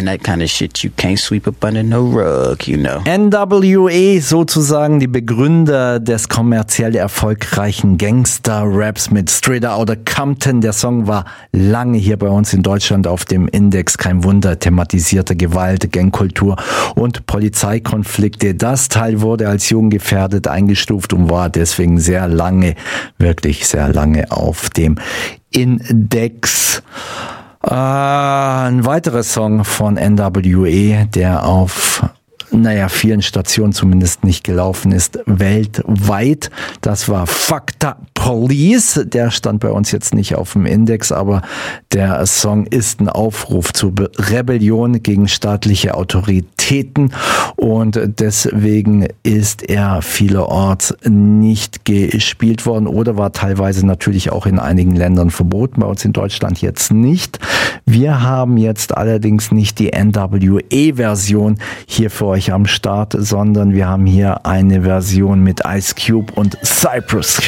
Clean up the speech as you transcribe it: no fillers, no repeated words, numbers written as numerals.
that kind of shit you can't sweep up under no rug, you know. NWA, sozusagen die Begründer des kommerziell erfolgreichen Gangster-Raps mit Straight Outta Compton. Der Song war lange hier bei uns in Deutschland auf dem Index. Kein Wunder, thematisierte Gewalt, Gangkultur und Polizeikonflikte. Das Teil wurde als jugendgefährdet eingestuft und war deswegen sehr lange, wirklich sehr lange auf dem Index. Ein weiterer Song von NWA, der auf vielen Stationen zumindest nicht gelaufen ist, weltweit. Das war Fuck the Police. Der stand bei uns jetzt nicht auf dem Index, aber der Song ist ein Aufruf zur Rebellion gegen staatliche Autoritäten und deswegen ist er vielerorts nicht gespielt worden oder war teilweise natürlich auch in einigen Ländern verboten, bei uns in Deutschland jetzt nicht. Wir haben jetzt allerdings nicht die NWA-Version hier für euch am Start, sondern wir haben hier eine Version mit Ice Cube und Cypress